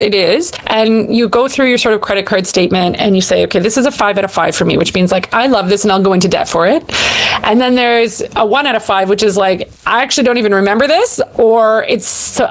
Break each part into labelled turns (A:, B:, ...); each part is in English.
A: it is. And you go through your sort of credit card statement and you say, okay, this is a 5 out of 5 for me, which means like, I love this and I'll go into debt for it. And then there's a 1 out of 5, which is like, I actually don't even remember this, or it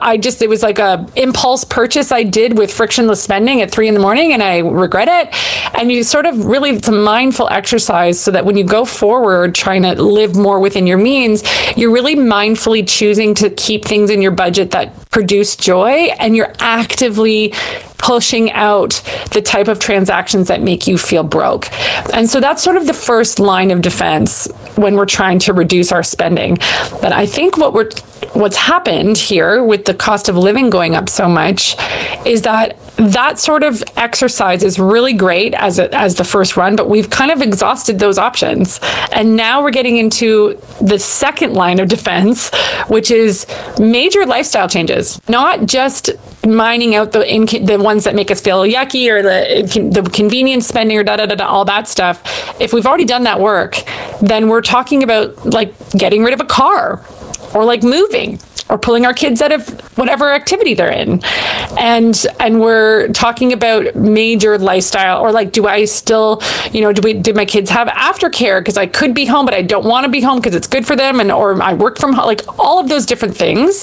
A: was like a impulse purchase I did with frictionless spending at 3 a.m. and I regret it. And you sort of really, it's a mindful exercise so that when you go forward trying to live more within your means, you're really mindfully choosing to keep things in your budget that produce joy, and you're actively pushing out the type of transactions that make you feel broke. And so that's sort of the first line of defense when we're trying to reduce our spending. But I think what's happened here with the cost of living going up so much is that sort of exercise is really great as the first run, but we've kind of exhausted those options. And now we're getting into the second line of defense, which is major lifestyle changes, not just mining out the ones that make us feel yucky or the convenience spending or all that stuff. If we've already done that work, then we're talking about like getting rid of a car or like moving or pulling our kids out of whatever activity they're in. And we're talking about major lifestyle, or like, do I still, do my kids have aftercare? Because I could be home, but I don't want to be home because it's good for them. Or I work from home, like all of those different things.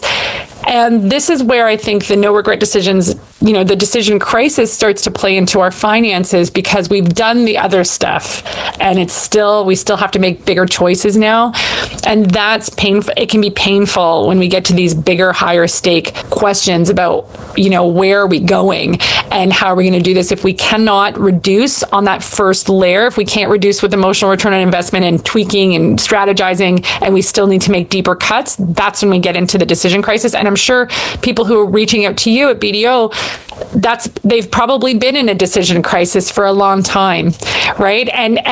A: And this is where I think the no regret decisions, the decision crisis starts to play into our finances, because we've done the other stuff and we still have to make bigger choices now. And that's painful. It can be painful when we get to these bigger, higher stake questions about, where are we going and how are we going to do this? If we cannot reduce on that first layer, if we can't reduce with emotional return on investment and tweaking and strategizing, and we still need to make deeper cuts, that's when we get into the decision crisis. And I'm sure people who are reaching out to you at BDO, they've probably been in a decision crisis for a long time, right?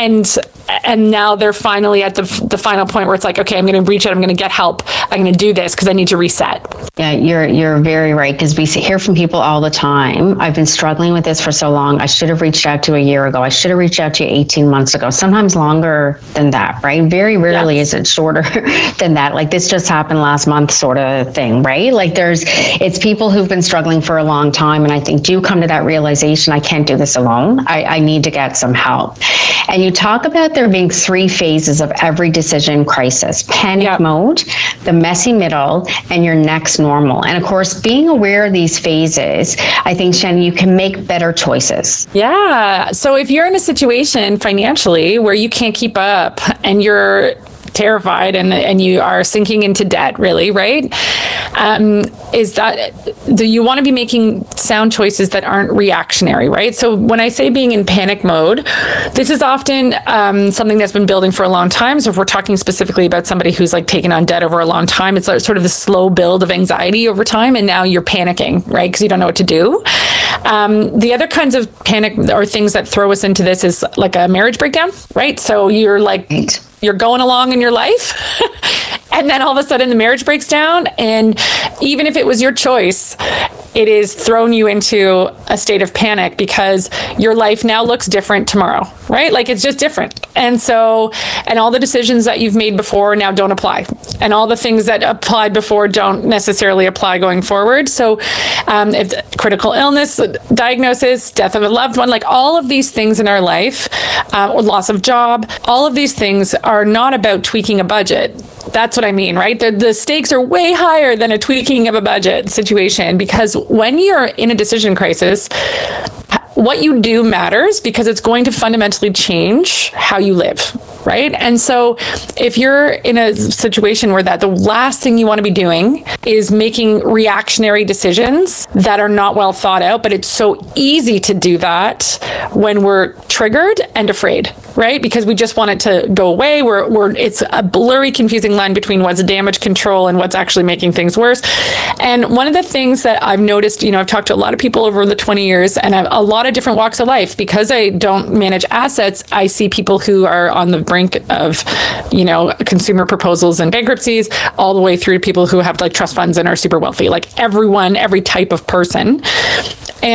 A: And now they're finally at the final point where it's like, okay, I'm going to reach out, I'm going to get help, I'm going to do this because I need to reset.
B: Yeah, you're very right, because we hear from people all the time, I've been struggling with this for so long, I should have reached out to you a year ago, I should have reached out to you 18 months ago, sometimes longer than that, right? Very rarely is it shorter than that, like this just happened last month sort of thing, right? Like it's people who've been struggling for a long time, and I think do come to that realization, I can't do this alone, I need to get some help. And you talk about there being 3 phases of every decision crisis: panic mode, the messy middle, and your next normal. And of course, being aware of these phases, I think, Shannon, you can make better choices.
A: Yeah. So if you're in a situation financially where you can't keep up and you're terrified and you are sinking into debt, really, right? Do you want to be making sound choices that aren't reactionary, right? So when I say being in panic mode, this is often something that's been building for a long time. So if we're talking specifically about somebody who's like taken on debt over a long time, it's sort of the slow build of anxiety over time, and now you're panicking, right? Because you don't know what to do. The other kinds of panic or things that throw us into this is like a marriage breakdown, right? So you're like, you're going along in your life and then all of a sudden the marriage breaks down, and even if it was your choice, it is thrown you into a state of panic because your life now looks different tomorrow, right? Like it's just different. And all the decisions that you've made before now don't apply. And all the things that applied before don't necessarily apply going forward. So if critical illness, diagnosis, death of a loved one, like all of these things in our life, or loss of job, all of these things are not about tweaking a budget. That's what I mean, right? The stakes are way higher than a tweaking of a budget situation, because when you're in a decision crisis, what you do matters, because it's going to fundamentally change how you live, right? And so if you're in a situation where the last thing you want to be doing is making reactionary decisions that are not well thought out, but it's so easy to do that when we're triggered and afraid, right? Because we just want it to go away. It's a blurry, confusing line between what's damage control and what's actually making things worse. And one of the things that I've noticed, I've talked to a lot of people over the 20 years, and a lot of different walks of life. Because I don't manage assets, I see people who are on the brink of, consumer proposals and bankruptcies, all the way through to people who have like trust funds and are super wealthy, like every type of person. And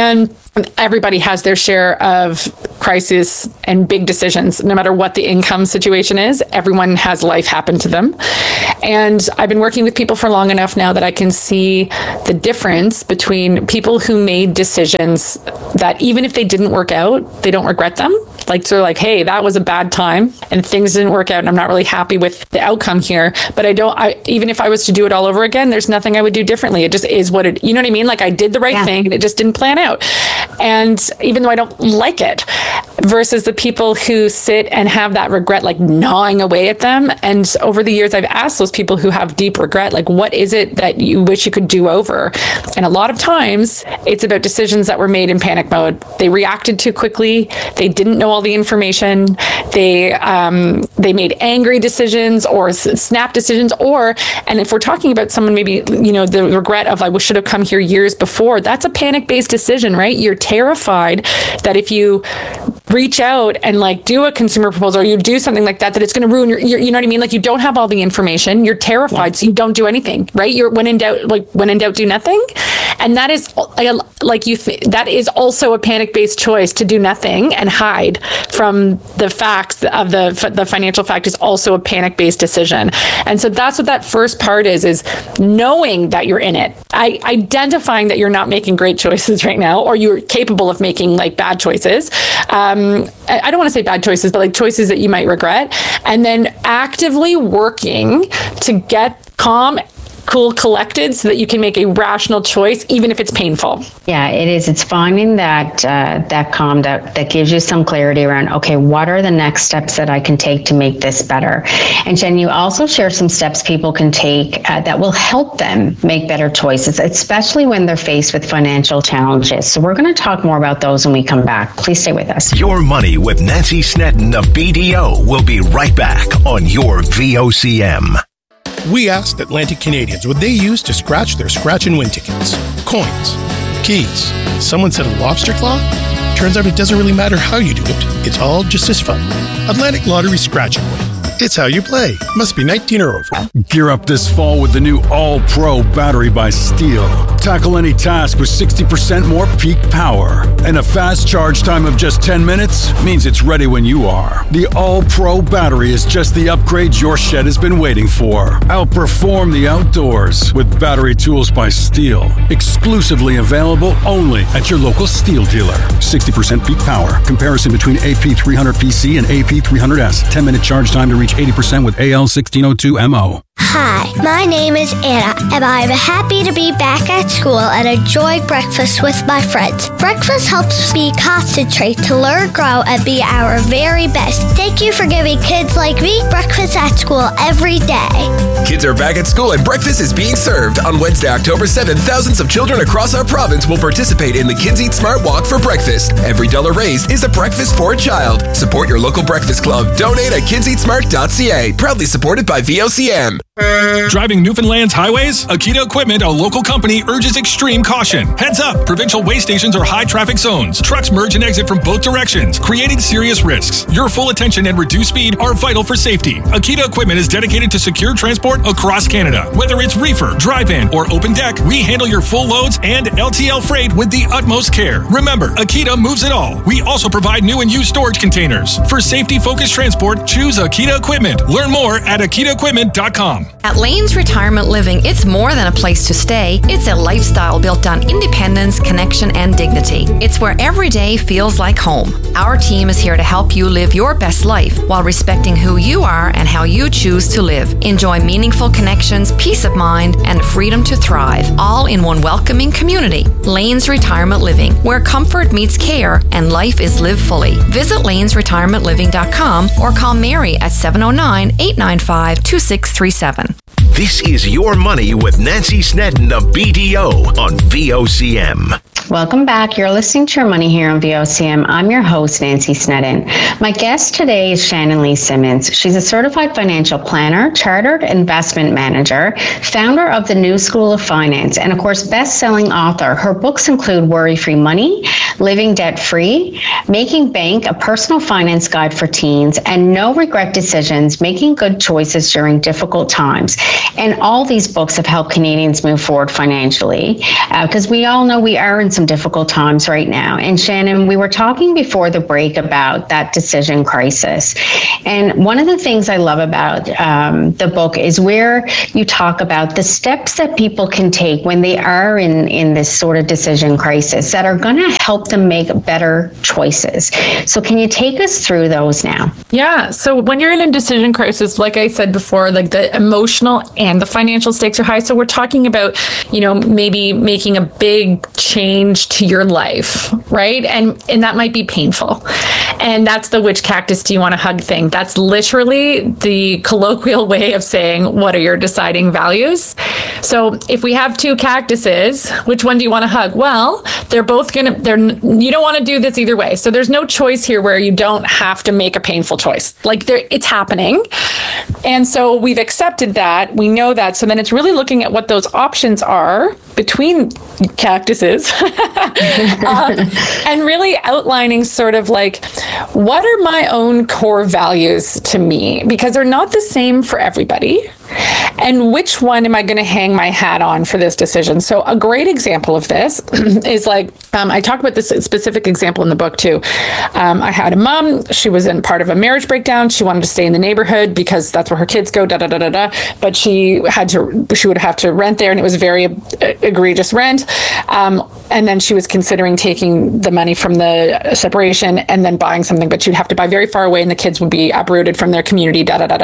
A: everybody has their share of crisis and big decisions. No matter what the income situation is, everyone has life happen to them. And I've been working with people for long enough now that I can see the difference between people who made decisions that even if they didn't work out, they don't regret them. Like, they're like, hey, that was a bad time and things didn't work out and I'm not really happy with the outcome here. But even if I was to do it all over again, there's nothing I would do differently. It just is what it, you know what I mean? Like, I did the right thing and it just didn't plan out. And even though I don't like it, versus the people who sit and have that regret, like gnawing away at them. And over the years, I've asked those people who have deep regret, like, what is it that you wish you could do over? And a lot of times it's about decisions that were made in panic mode. They reacted too quickly. They didn't know all the information. They made angry decisions or snap decisions, and if we're talking about someone, maybe, the regret of, I should have come here years before, that's a panic-based decision, right? You're terrified that if you reach out and do a consumer proposal or you do something like that, that it's going to ruin your, you know what I mean? Like, you don't have all the information. You're terrified. So you don't do anything, right? You're when in doubt, do nothing. And that is that is also a panic-based choice, to do nothing and hide from the facts of the financial fact is also a panic-based decision. And so that's what that first part is knowing that you're in it, identifying that you're not making great choices right now, or you're capable of making bad choices. I don't want to say bad choices, but choices that you might regret, and then actively working to get calm, cool, collected, so that you can make a rational choice, even if it's painful.
B: Yeah, it is. It's finding that calm that gives you some clarity around, okay, what are the next steps that I can take to make this better? And Jen, you also share some steps people can take that will help them make better choices, especially when they're faced with financial challenges. So we're going to talk more about those when we come back. Please stay with us.
C: Your Money with Nancy Snedden of BDO will be right back on your VOCM.
D: We asked Atlantic Canadians what they use to scratch their scratch and win tickets. Coins, keys. Someone said a lobster claw? Turns out it doesn't really matter how you do it. It's all just as fun. Atlantic Lottery Scratch and Win. It's how you play. Must be 19 or over.
E: Gear up this fall with the new All-Pro battery by Steel. Tackle any task with 60% more peak power. And a fast charge time of just 10 minutes means it's ready when you are. The All-Pro battery is just the upgrade your shed has been waiting for. Outperform the outdoors with battery tools by Steel. Exclusively available only at your local Steel dealer. 60% peak power. Comparison between AP300PC and AP300S. 10-minute charge time to reach 80% with AL1602MO.
F: Hi, my name is Anna, and I'm happy to be back at school and enjoy breakfast with my friends. Breakfast helps me concentrate, to learn, grow, and be our very best. Thank you for giving kids like me breakfast at school every day.
G: Kids are back at school and breakfast is being served. On Wednesday, October 7th, thousands of children across our province will participate in the Kids Eat Smart Walk for breakfast. Every dollar raised is a breakfast for a child. Support your local breakfast club. Donate at kidseatsmart.ca. Proudly supported by VOCM.
H: Driving Newfoundland's highways? Akita Equipment, a local company, urges extreme caution. Heads up! Provincial way stations are high traffic zones. Trucks merge and exit from both directions, creating serious risks. Your full attention and reduced speed are vital for safety. Akita Equipment is dedicated to secure transport across Canada. Whether it's reefer, dry-van, or open deck, we handle your full loads and LTL freight with the utmost care. Remember, Akita moves it all. We also provide new and used storage containers. For safety-focused transport, choose Akita Equipment. Learn more at akitaequipment.com.
I: At Lanes Retirement Living, it's more than a place to stay. It's a lifestyle built on independence, connection, and dignity. It's where every day feels like home. Our team is here to help you live your best life while respecting who you are and how you choose to live. Enjoy meaningful connections, peace of mind, and freedom to thrive, all in one welcoming community. Lanes Retirement Living, where comfort meets care and life is lived fully. Visit lanesretirementliving.com or call Mary at 709-895-2637.
C: This is Your Money with Nancy Snedden of BDO on VOCM.
B: Welcome back. You're listening to Your Money here on VOCM. I'm your host, Nancy Snedden. My guest today is Shannon Lee Simmons. She's a certified financial planner, chartered investment manager, founder of the New School of Finance, and of course, best-selling author. Her books include Worry-Free Money, Living Debt-Free, Making Bank, a personal finance guide for teens, and No Regret Decisions, Making Good Choices During Difficult Times. And all these books have helped Canadians move forward financially, because we all know we are in some some difficult times right now. And Shannon, we were talking before the break about that decision crisis. And one of the things I love about the book is where you talk about the steps that people can take when they are in this sort of decision crisis that are going to help them make better choices. So can you take us through those now?
A: Yeah. So when you're in a decision crisis, like I said before, like the emotional and the financial stakes are high. So we're talking about, maybe making a big change to your life, right? And that might be painful. And that's the which cactus do you want to hug thing. That's literally the colloquial way of saying, what are your deciding values? So if we have two cactuses, which one do you want to hug? Well, they're both you don't want to do this either way. So there's no choice here where you don't have to make a painful choice. Like it's happening. And so we've accepted that. We know that. So then it's really looking at what those options are between cactuses and really outlining sort of like, what are my own core values to me? Because they're not the same for everybody. And which one am I going to hang my hat on for this decision? So a great example of this is like, I talk about this specific example in the book too. I had a mom, she was in part of a marriage breakdown. She wanted to stay in the neighborhood because that's where her kids go, but she would have to rent there, and it was very egregious rent. And then she was considering taking the money from the separation and then buying something, but she'd have to buy very far away and the kids would be uprooted from their community,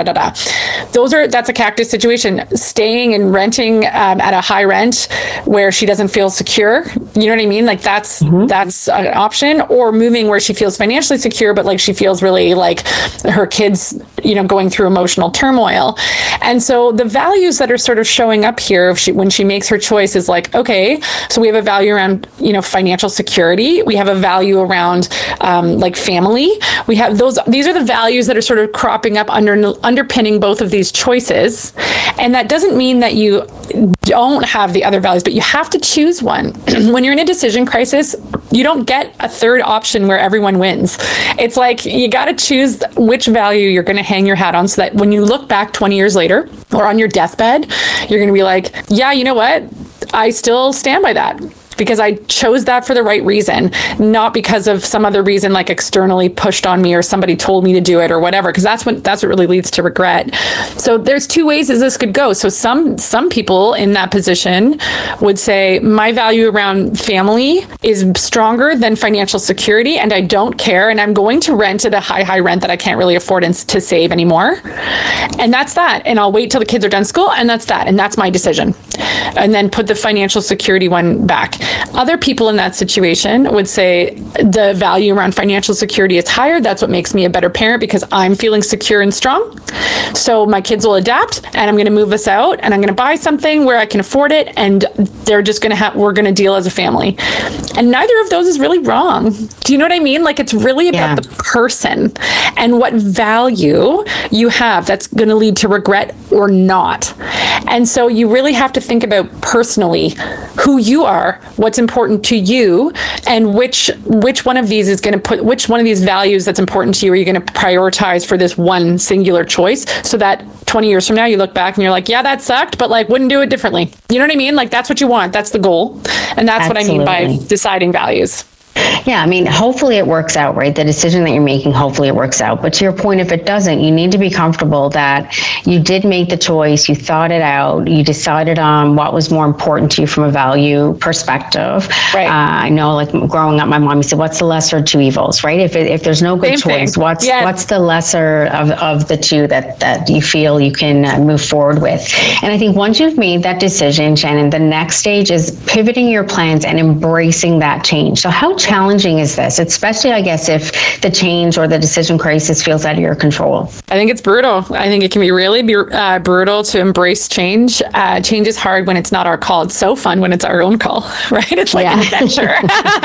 A: That's a cactus situation. Staying and renting at a high rent where she doesn't feel secure. You know what I mean? Like that's an option. Or moving where she feels financially secure, but like she feels really like her kids, going through emotional turmoil. And so the values that are sort of showing up here when she makes her choice is like, okay, so we have a value around, financial security. We have a value around like family. We have these are the values that are sort of cropping up underpinning both of these choices. And that doesn't mean that you don't have the other values, but you have to choose one. When you're in a decision crisis, you don't get a third option where everyone wins. It's like you got to choose which value you're going to hang your hat on so that when you look back 20 years later or on your deathbed, you're going to be like, yeah, you know what? I still stand by that. Because I chose that for the right reason, not because of some other reason like externally pushed on me or somebody told me to do it or whatever, because that's what really leads to regret. So there's two ways as this could go. So some people in that position would say, my value around family is stronger than financial security, and I don't care, and I'm going to rent at a high rent that I can't really afford to save anymore. And that's that. And I'll wait till the kids are done school, and that's that. And that's my decision. And then put the financial security one back. Other people in that situation would say the value around financial security is higher. That's what makes me a better parent because I'm feeling secure and strong. So my kids will adapt, and I'm going to move us out, and I'm going to buy something where I can afford it, and they're just going to we're going to deal as a family. And neither of those is really wrong. Do you know what I mean? Like it's really about the person and what value you have that's going to lead to regret or not. And so you really have to think about personally who you are, what's important to you, and which one of these is going to put, which one of these values that's important to you are you going to prioritize for this one singular choice, so that 20 years from now you look back and you're like, yeah, that sucked, but like wouldn't do it differently. You know what I mean? Like that's what you want. That's the goal. And that's what I mean by deciding values.
B: Yeah, I mean, hopefully it works out, right? The decision that you're making, hopefully it works out. But to your point, if it doesn't, you need to be comfortable that you did make the choice, you thought it out, you decided on what was more important to you from a value perspective. Right. I know, like growing up, my mom said, what's the lesser of two evils, right? If there's no good choice, what's the lesser of the two that you feel you can move forward with? And I think once you've made that decision, Shannon, the next stage is pivoting your plans and embracing that change. So how challenging is this, especially, I guess, if the change or the decision crisis feels out of your control?
A: I think it's brutal. I think it can be really brutal to embrace change. Change is hard when it's not our call. It's so fun when it's our own call, right? It's like an adventure.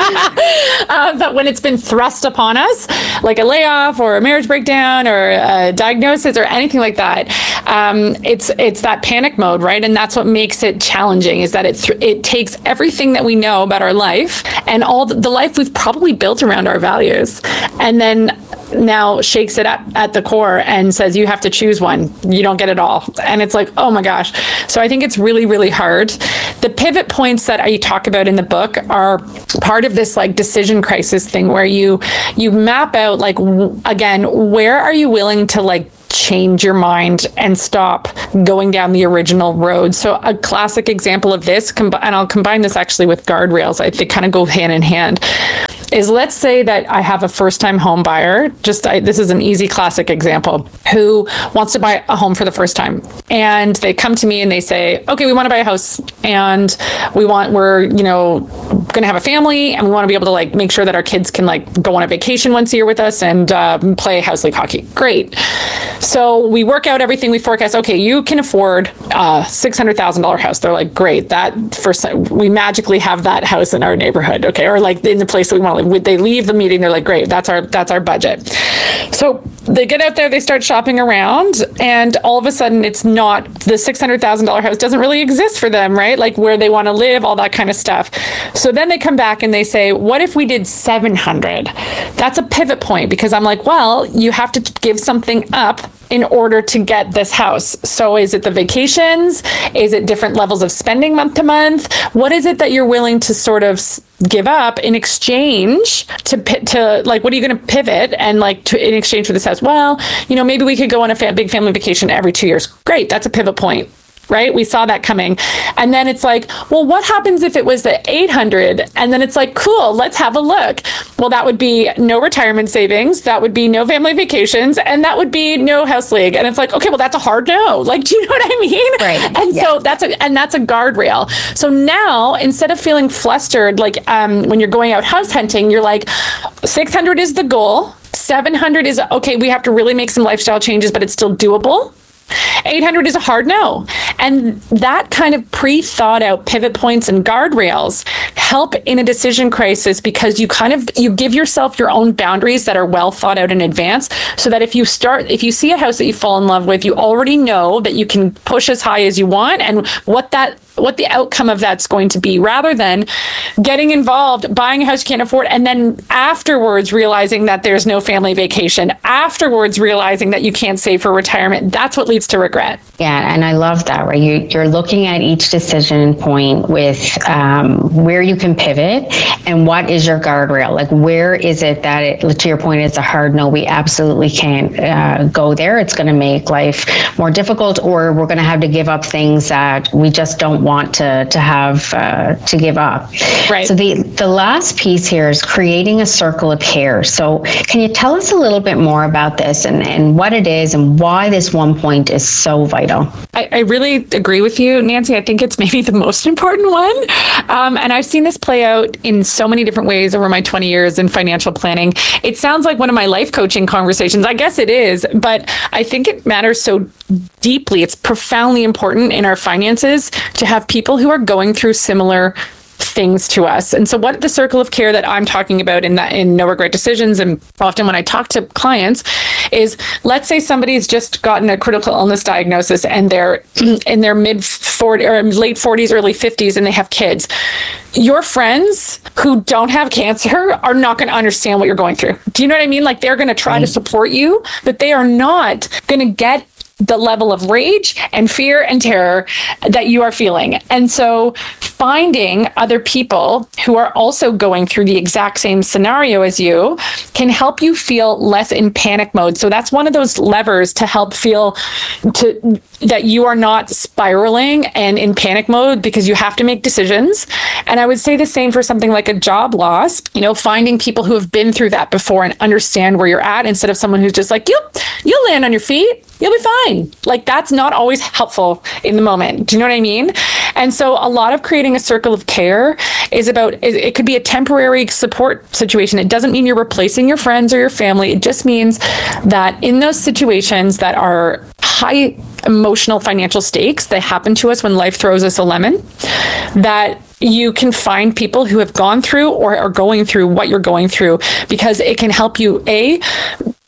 A: But when it's been thrust upon us, like a layoff or a marriage breakdown or a diagnosis or anything like that, it's that panic mode, right? And that's what makes it challenging, is that it takes everything that we know about our life and all the life we've probably built around our values, and then now shakes it up at the core and says, you have to choose one. You don't get it all. And it's like, oh my gosh. So I think it's really, really hard. The pivot points that I talk about in the book are part of this like decision crisis thing where you map out like, again, where are you willing to like change your mind and stop going down the original road. So a classic example of this, and I'll combine this actually with guardrails, they kind of go hand in hand, is let's say that I have a first-time home buyer, this is an easy classic example, who wants to buy a home for the first time. And they come to me and they say, okay, we want to buy a house and we're going to have a family and we want to be able to like make sure that our kids can like go on a vacation once a year with us and play house league hockey. Great. So we work out everything, we forecast, okay, you can afford a $600,000 house. They're like, great, we magically have that house in our neighborhood, okay, or like in the place that we want to live. They leave the meeting, they're like, great, that's our budget. So they get out there, they start shopping around, and all of a sudden it's not, the $600,000 house doesn't really exist for them, right? Like where they want to live, all that kind of stuff. So then they come back and they say, what if we did 700? That's a pivot point, because I'm like, well, you have to give something up in order to get this house. So is it the vacations? Is it different levels of spending month to month? What is it that you're willing to sort of give up in exchange to like, what are you going to pivot and like in exchange for this house? Well, maybe we could go on a big family vacation every 2 years. Great. That's a pivot point. Right? We saw that coming. And then it's like, well, what happens if it was the 800? And then it's like, cool, let's have a look. Well, that would be no retirement savings. That would be no family vacations. And that would be no house league. And it's like, okay, well, that's a hard no. Like, do you know what I mean?
B: Right.
A: And so that's a guardrail. So now instead of feeling flustered, like when you're going out house hunting, you're like, 600 is the goal. 700 is, okay, we have to really make some lifestyle changes, but it's still doable. 800 is a hard no. And that kind of pre-thought out pivot points and guardrails help in a decision crisis, because you give yourself your own boundaries that are well thought out in advance, so that if you see a house that you fall in love with, you already know that you can push as high as you want and what the outcome of that's going to be, rather than getting involved, buying a house you can't afford, and then afterwards realizing that there's no family vacation, afterwards realizing that you can't save for retirement. That's what leads to regret.
B: Yeah, and I love that, right? You're looking at each decision point with where you can pivot and what is your guardrail. Like, where is it that, to your point, it's a hard no, we absolutely can't go there. It's going to make life more difficult, or we're going to have to give up things that we just don't want to have to give up.
A: Right.
B: So the last piece here is creating a circle of care. So can you tell us a little bit more about this and what it is and why this one point is so vital?
A: I really agree with you, Nancy. I think it's maybe the most important one. And I've seen this play out in so many different ways over my 20 years in financial planning. It sounds like one of my life coaching conversations. I guess it is, but I think it matters so deeply. It's profoundly important in our finances to have people who are going through similar things to us. And so what the circle of care that I'm talking about in No Regret Decisions, and often when I talk to clients, is, let's say somebody's just gotten a critical illness diagnosis and they're in their late 40s, early 50s, and they have kids. Your friends who don't have cancer are not going to understand what you're going through. Do you know what I mean? Like, they're going to try to support you, but they are not going to get the level of rage and fear and terror that you are feeling. And so finding other people who are also going through the exact same scenario as you can help you feel less in panic mode. So that's one of those levers to help feel that you are not spiraling and in panic mode, because you have to make decisions. And I would say the same for something like a job loss, finding people who have been through that before and understand where you're at, instead of someone who's just like, you'll land on your feet. You'll be fine. Like, that's not always helpful in the moment. Do you know what I mean? And so a lot of creating a circle of care is about, it could be a temporary support situation. It doesn't mean you're replacing your friends or your family. It just means that in those situations that are high emotional financial stakes, they happen to us when life throws us a lemon, that you can find people who have gone through or are going through what you're going through, because it can help you,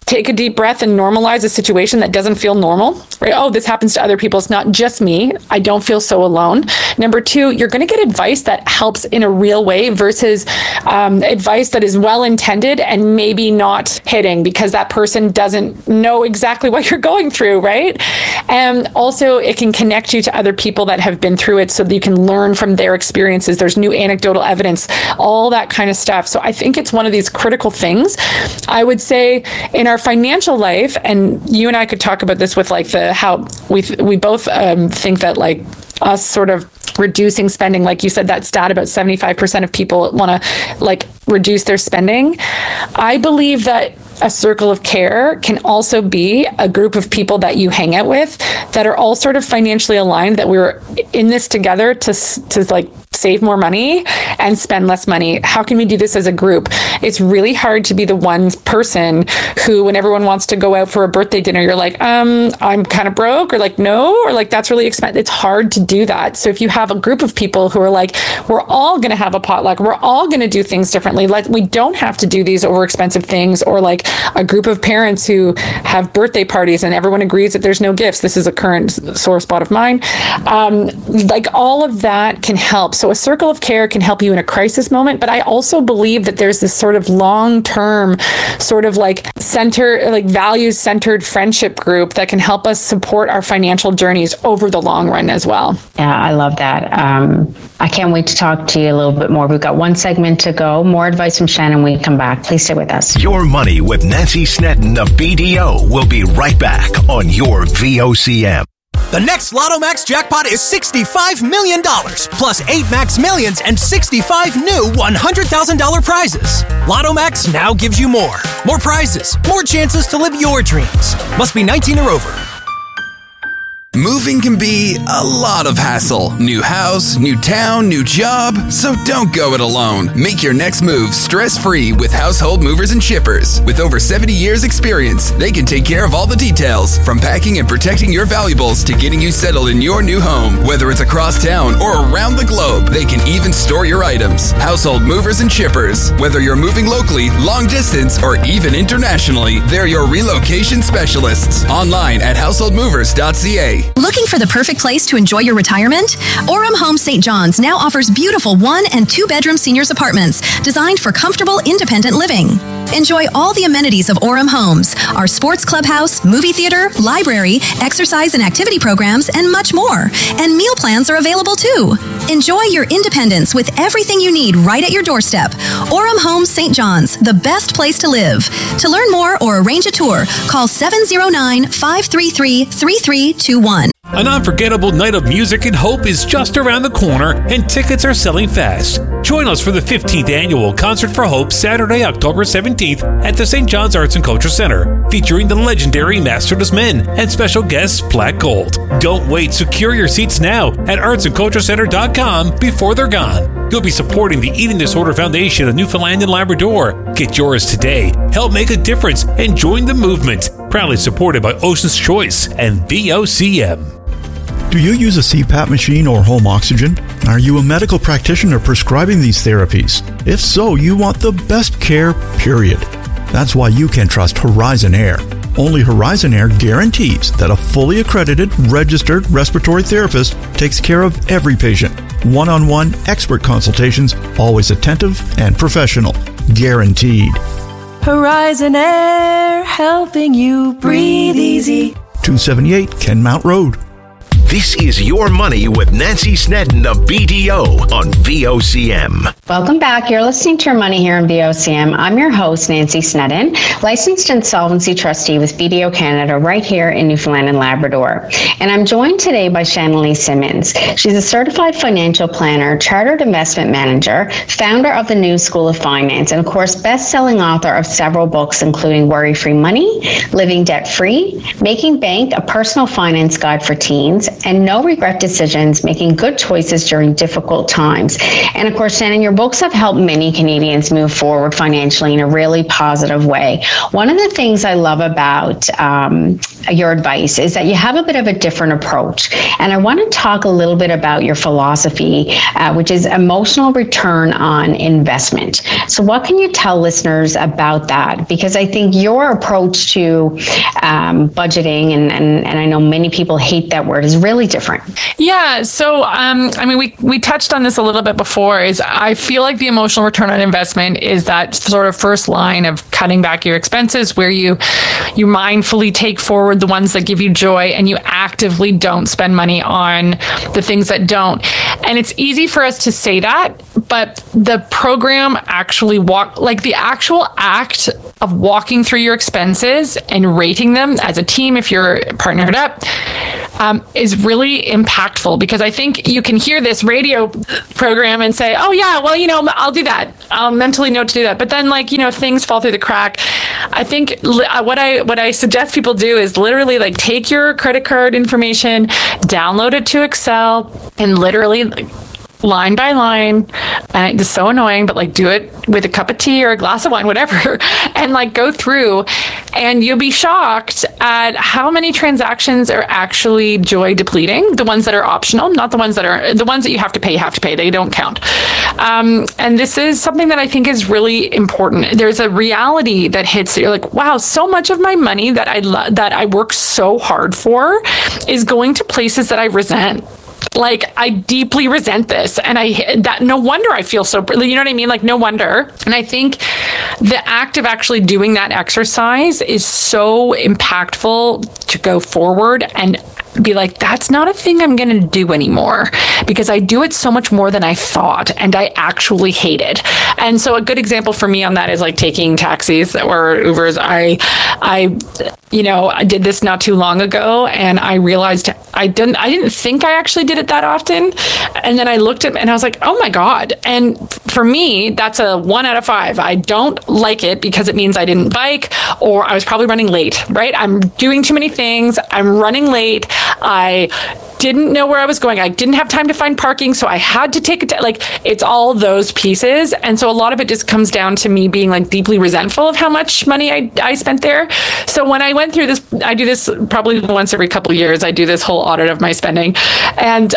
A: take a deep breath and normalize a situation that doesn't feel normal, right? Oh, this happens to other people. It's not just me. I don't feel so alone. Number two, you're going to get advice that helps in a real way versus advice that is well-intended and maybe not hitting because that person doesn't know exactly what you're going through, right? And also it can connect you to other people that have been through it so that you can learn from their experiences. There's new anecdotal evidence, all that kind of stuff. So I think it's one of these critical things. I would say in our financial life, and you and I could talk about this with like how we both think that like us sort of reducing spending, like you said, that stat about 75% of people want to like reduce their spending. I believe that a circle of care can also be a group of people that you hang out with that are all sort of financially aligned, that we're in this together to like save more money and spend less money. How can we do this as a group? It's really hard to be the one person who, when everyone wants to go out for a birthday dinner, you're like, I'm kind of broke, or like, no, or like, that's really expensive. It's hard to do that. So if you have a group of people who are like, we're all going to have a potluck, we're all going to do things differently. Like, we don't have to do these over expensive things, or like a group of parents who have birthday parties and everyone agrees that there's no gifts. This is a current sore spot of mine. Like all of that can help. So a circle of care can help you in a crisis moment, but I also believe that there's this sort of long-term sort of like values-centered friendship group that can help us support our financial journeys over the long run as well.
B: Yeah, I love that. I can't wait to talk to you a little bit more. We've got one segment to go. More advice from Shannon when we come back. Please stay with us.
C: Your Money with Nancy Snedden of BDO will be right back on your VOCM.
J: The next Lotto Max jackpot is $65 million, plus 8 Max Millions and 65 new $100,000 prizes. Lotto Max now gives you more. More prizes, more chances to live your dreams. Must be 19 or over.
G: Moving can be a lot of hassle. New house, new town, new job. So don't go it alone. Make your next move stress-free with Household Movers and Shippers. With over 70 years experience, they can take care of all the details, from packing and protecting your valuables to getting you settled in your new home. Whether it's across town or around the globe, they can even store your items. Household Movers and Shippers. Whether you're moving locally, long distance, or even internationally, they're your relocation specialists. Online at householdmovers.ca.
K: Looking for the perfect place to enjoy your retirement? Orem Homes St. John's now offers beautiful 1- and 2-bedroom seniors apartments designed for comfortable, independent living. Enjoy all the amenities of Orem Homes, our sports clubhouse, movie theater, library, exercise and activity programs, and much more. And meal plans are available too. Enjoy your independence with everything you need right at your doorstep. Orem Homes St. John's, the best place to live. To learn more or arrange a tour, call 709-533-3321.
L: An unforgettable night of music and hope is just around the corner, and tickets are selling fast. Join us for the 15th Annual Concert for Hope, Saturday, October 17th at the St. John's Arts and Culture Center, featuring the legendary Masterless Men and special guests Black Gold. Don't wait. Secure your seats now at artsandculturecenter.com before they're gone. You'll be supporting the Eating Disorder Foundation of Newfoundland and Labrador. Get yours today. Help make a difference and join the movement. Proudly supported by Ocean's Choice and VOCM.
M: Do you use a CPAP machine or home oxygen? Are you a medical practitioner prescribing these therapies? If so, you want the best care, period. That's why you can trust Horizon Air. Only Horizon Air guarantees that a fully accredited, registered respiratory therapist takes care of every patient. One-on-one expert consultations, always attentive and professional. Guaranteed.
N: Horizon Air, helping you breathe easy.
M: 278 Kenmount Road.
C: This is Your Money with Nancy Snedden of BDO on VOCM.
B: Welcome back. You're listening to Your Money here on VOCM. I'm your host, Nancy Snedden, licensed insolvency trustee with BDO Canada right here in Newfoundland and Labrador. And I'm joined today by Shannon Simmons. She's a certified financial planner, chartered investment manager, founder of the New School of Finance, and of course, best-selling author of several books, including Worry-Free Money, Living Debt-Free, Making Bank, a personal finance guide for teens, and no regret decisions, making good choices during difficult times. And of course, Shannon, your books have helped many Canadians move forward financially in a really positive way. One of the things I love about your advice is that you have a bit of a different approach. And I want to talk a little bit about your philosophy, which is emotional return on investment. So what can you tell listeners about that? Because I think your approach to budgeting, and I know many people hate that word, is really different.
A: Yeah. So, I mean, we touched on this a little bit before, is I feel like the emotional return on investment is that sort of first line of cutting back your expenses, where you mindfully take forward the ones that give you joy and you actively don't spend money on the things that don't. And it's easy for us to say that, but the program actually the actual act of walking through your expenses and rating them as a team, if you're partnered up, is really impactful, because I think you can hear this radio program and say, oh yeah, well, I'll do that. I'll mentally know to do that. But then things fall through the crack. I think what I suggest people do is literally take your credit card information, download it to Excel, and literally line by line, and it's so annoying, but do it with a cup of tea or a glass of wine, whatever, and go through, and you'll be shocked at how many transactions are actually joy depleting. The ones that are optional, not the ones that you have to pay, they don't count. And this is something that I think is really important. There's a reality that hits, you're like, wow, so much of my money that I work so hard for is going to places that I resent. I deeply resent this, and no wonder I feel so, you know what I mean? No wonder. And I think the act of actually doing that exercise is so impactful to go forward and be like, that's not a thing I'm going to do anymore, because I do it so much more than I thought, and I actually hate it. And so a good example for me on that is taking taxis or Ubers. I did this not too long ago, and I realized I didn't think I actually did it that often. And then I looked at it and I was like, oh my God. And for me, that's a 1 out of 5. I don't like it because it means I didn't bike, or I was probably running late, right? I'm doing too many things. I'm running late. I didn't know where I was going. I didn't have time to find parking, so I had to take it. It's all those pieces. And so a lot of it just comes down to me being deeply resentful of how much money I spent there. So when I went through this, I do this probably once every couple of years. I do this whole audit of my spending, and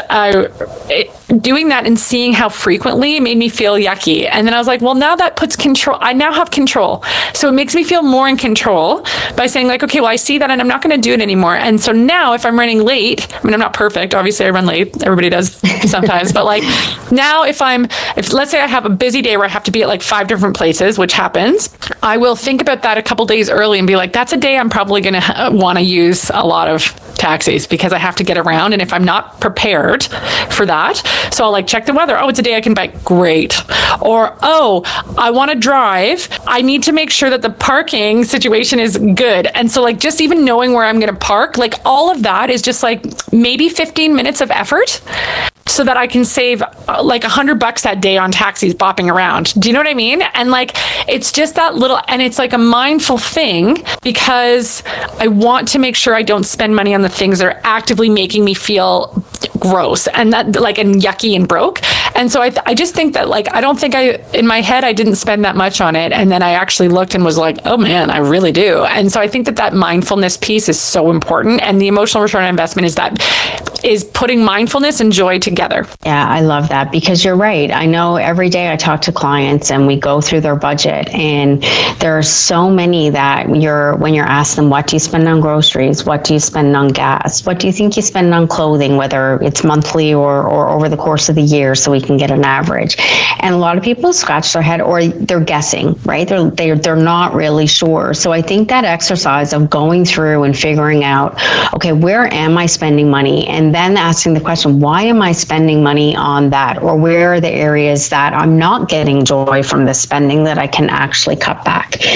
A: doing that and seeing how frequently made me feel yucky. And then I was like, well, now that puts control. I now have control. So it makes me feel more in control by saying okay, well, I see that and I'm not going to do it anymore. And so now if I'm running late, I mean, I'm not perfect. Obviously I run late. Everybody does sometimes. But now if let's say I have a busy day where I have to be at 5 different places, which happens, I will think about that a couple days early and be like, that's a day I'm probably going to want to use a lot of taxis, because I have to get around. And if I'm not prepared for that, so I'll check the weather. Oh, it's a day I can bike. Great. Or, oh, I want to drive. I need to make sure that the parking situation is good. And so just even knowing where I'm going to park, all of that is just maybe 15 minutes of effort, so that I can save $100 that day on taxis bopping around. Do you know what I mean? And it's just that little, and it's a mindful thing, because I want to make sure I don't spend money on the things that are actively making me feel gross and that and yucky and broke. And so I just think that I don't think in my head I didn't spend that much on it, and then I actually looked and was like, oh man, I really do. And so I think that mindfulness piece is so important, and the emotional return on investment is putting mindfulness and joy together.
B: Yeah, I love that, because you're right. I know every day I talk to clients and we go through their budget, and there are so many that when you're asking them, what do you spend on groceries? What do you spend on gas? What do you think you spend on clothing, whether it's monthly or over the course of the year, so we can get an average? And a lot of people scratch their head, or they're guessing, right? They're not really sure. So I think that exercise of going through and figuring out, okay, where am I spending money? And then asking the question, why am I spending money on that? Or where are the areas that I'm not getting joy from the spending that I can actually cut back?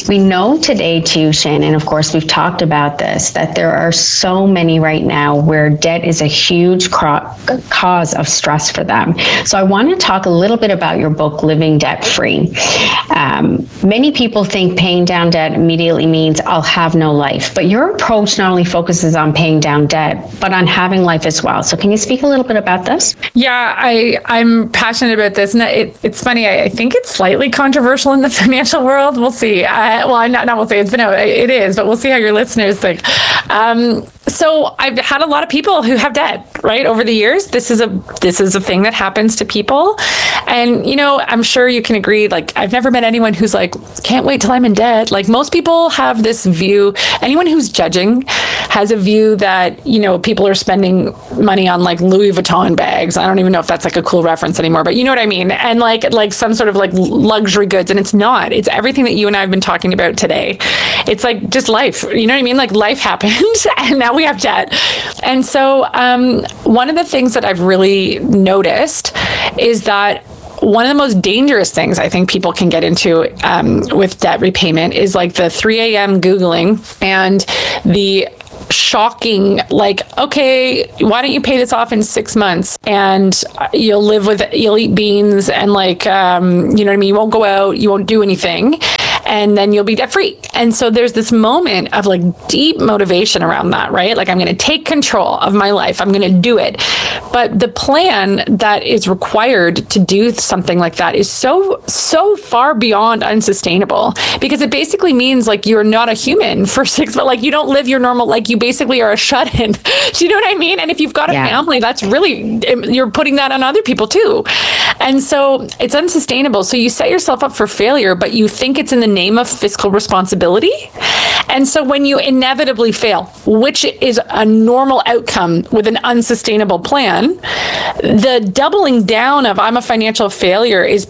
B: We know today too, Shannon, of course, we've talked about this, that there are so many right now where debt is a huge cause of stress for them. So I want to talk a little bit about your book, Living Debt Free. Many people think paying down debt immediately means I'll have no life, but your approach not only focuses on paying down debt, but on having life as well. So can you speak a little bit about this?
A: Yeah, I'm passionate about this. And it's funny, I think it's slightly controversial in the financial world. We'll see. We'll see. It is, but we'll see how your listeners think. So I've had a lot of people who have debt, right, over the years. This is a thing that happens to people. And, you know, I'm sure you can agree, like, I've never met anyone who's like, can't wait till I'm in debt. Like, most people have this view. Anyone who's judging has a view that, you know, people are spending money on like Louis Vuitton bags. I don't even know if that's like a cool reference anymore, but you know what I mean? And like some sort of like luxury goods. And it's not. It's everything that you and I have been talking about today. It's like just life. You know what I mean? Like, life happened and now we have debt. And so one of the things that I've really noticed is that one of the most dangerous things I think people can get into with debt repayment is like the 3 a.m. Googling and the shocking, like, okay, why don't you pay this off in 6 months and you'll eat beans and like, you know what I mean? You won't go out, you won't do anything, and then you'll be debt free. And so there's this moment of like deep motivation around that, right? Like, I'm going to take control of my life. I'm going to do it. But the plan that is required to do something like that is so far beyond unsustainable, because it basically means like you're not a human for 6 months. Like, you don't live your normal, like, you basically are a shut-in. Do you know what I mean? And if you've got a family, that's really, you're putting that on other people too. And so it's unsustainable. So you set yourself up for failure, but you think it's in the name of fiscal responsibility. And so when you inevitably fail, which is a normal outcome with an unsustainable plan, the doubling down of I'm a financial failure is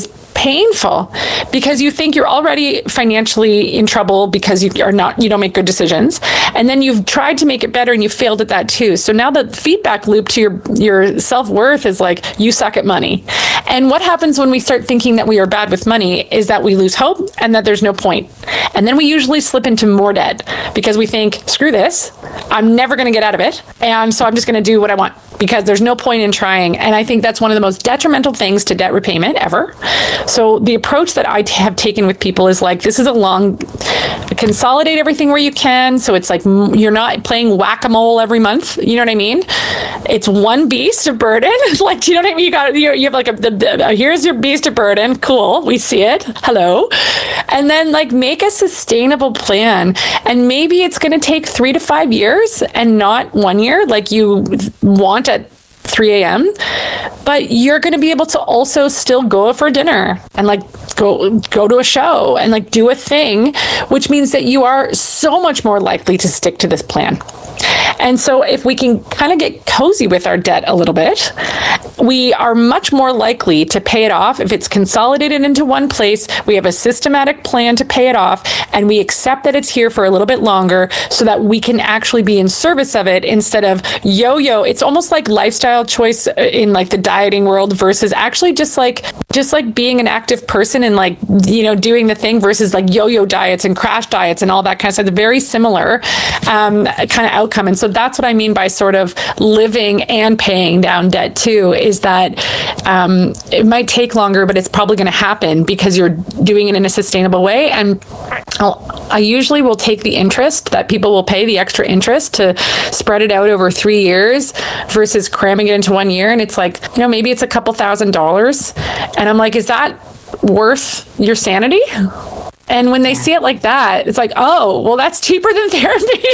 A: painful, because you think you're already financially in trouble because you don't make good decisions, and then you've tried to make it better and you failed at that too. So now the feedback loop to your self-worth is like, you suck at money. And what happens when we start thinking that we are bad with money is that we lose hope and that there's no point. And then we usually slip into more debt because we think, screw this, I'm never going to get out of it, and so I'm just going to do what I want because there's no point in trying. And I think that's one of the most detrimental things to debt repayment ever. So the approach that I have taken with people is like, this is consolidate everything where you can. So it's like, you're not playing whack-a-mole every month. You know what I mean? It's one beast of burden. Like, do you know what I mean? You have like here's your beast of burden. Cool. We see it. Hello. And then like make a sustainable plan. And maybe it's going to take 3 to 5 years and not 1 year like you want at 3 a.m. But you're going to be able to also still go for dinner and like go to a show and like do a thing, which means that you are so much more likely to stick to this plan. And so if we can kind of get cozy with our debt a little bit, we are much more likely to pay it off if it's consolidated into one place. We have a systematic plan to pay it off, and we accept that it's here for a little bit longer so that we can actually be in service of it instead of yo-yo. It's almost like lifestyle choice in like the dieting world versus actually just like being an active person and like, you know, doing the thing versus like yo-yo diets and crash diets and all that kind of stuff. It's very similar kind of outcome. And so that's what I mean by sort of living and paying down debt too, is that it might take longer, but it's probably going to happen because you're doing it in a sustainable way. And I usually will take the interest that people will pay, the extra interest, to spread it out over 3 years versus cramming it into 1 year. And it's like, you know, maybe it's a couple $1,000s. And I'm like, is that worth your sanity? And when they see it like that, it's like, oh, well, that's cheaper than therapy.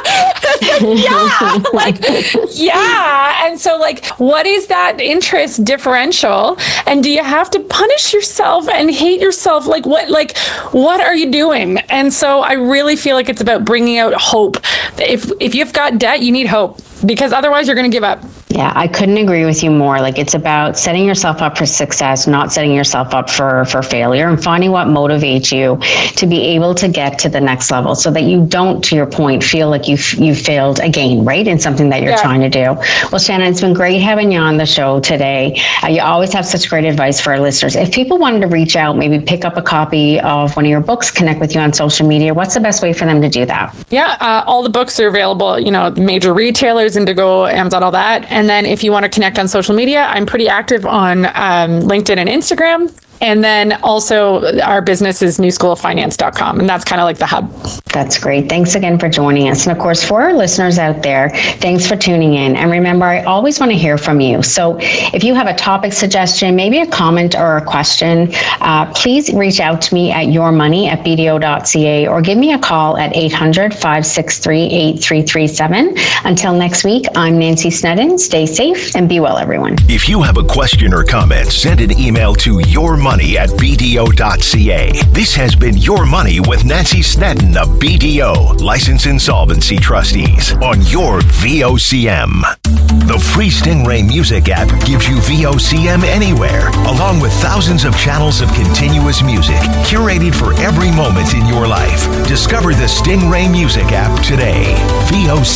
A: Yeah. And so like, what is that interest differential? And do you have to punish yourself and hate yourself? Like, what are you doing? And so I really feel like it's about bringing out hope. If you've got debt, you need hope, because otherwise you're going to give up.
B: Yeah, I couldn't agree with you more. Like, it's about setting yourself up for success, not setting yourself up for failure, and finding what motivates you to be able to get to the next level so that you don't, to your point, feel like you failed again, right? In something that you're trying to do. Well, Shannon, it's been great having you on the show today. You always have such great advice for our listeners. If people wanted to reach out, maybe pick up a copy of one of your books, connect with you on social media, what's the best way for them to do that?
A: Yeah, all the books are available, major retailers, Indigo, Amazon, all that. And then if you want to connect on social media, I'm pretty active on LinkedIn and Instagram. And then also our business is newschooloffinance.com. And that's kind of like the hub.
B: That's great. Thanks again for joining us. And of course, for our listeners out there, thanks for tuning in. And remember, I always want to hear from you. So if you have a topic suggestion, maybe a comment or a question, please reach out to me at yourmoney@bdo.ca or give me a call at 800-563-8337. Until next week, I'm Nancy Snedden. Stay safe and be well, everyone.
C: If you have a question or comment, send an email to yourmoney@bdo.ca. This has been Your Money with Nancy Snedden of BDO, Licensed Insolvency Trustees, on your VOCM. The free Stingray Music app gives you VOCM anywhere, along with thousands of channels of continuous music, curated for every moment in your life. Discover the Stingray Music app today. VOCM.